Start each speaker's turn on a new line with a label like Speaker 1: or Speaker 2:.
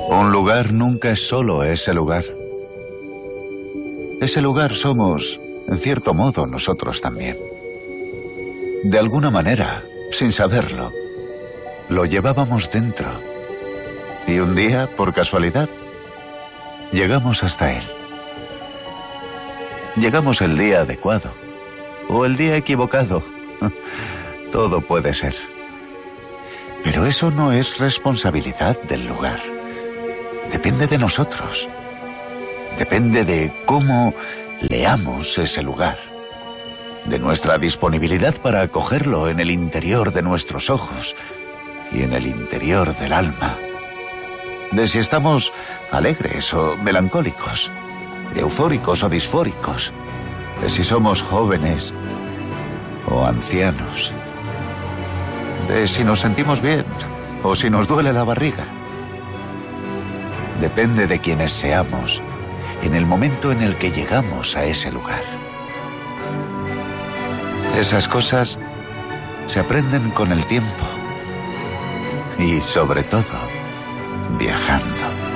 Speaker 1: Un lugar nunca es solo ese lugar. Ese lugar somos, en cierto modo, nosotros también. De alguna manera, sin saberlo, lo llevábamos dentro. Y un día, por casualidad, llegamos hasta él. Llegamos el día adecuado o el día equivocado. Todo puede ser. Pero eso no es responsabilidad del lugar. Depende de nosotros. Depende de cómo leamos ese lugar. De nuestra disponibilidad para acogerlo en el interior de nuestros ojos y en el interior del alma. De si estamos alegres o melancólicos, eufóricos o disfóricos. De si somos jóvenes o ancianos. De si nos sentimos bien o si nos duele la barriga. Depende de quienes seamos en el momento en el que llegamos a ese lugar. Esas cosas se aprenden con el tiempo y, sobre todo, viajando.